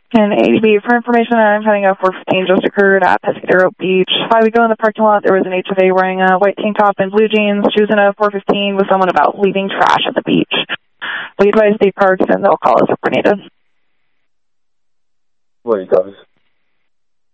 And ADB, for information, I'm having a 415 just occurred at Pescadero Beach. 5 ago in the parking lot, there was an HFA wearing a white tank top and blue jeans. She was in a 415 with someone about leaving trash at the beach. We advise State Parks, and they'll call us if we're needed. What, you guys?